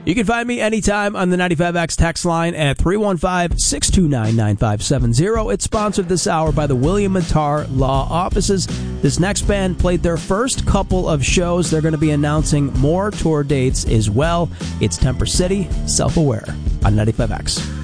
You can find me anytime on the 95X text line at 315-629-9570. It's sponsored this hour by the William Mattar Law Offices. This next band played their first couple of shows. They're going to be announcing more tour dates as well. It's Temper City, Self-Aware on 95X.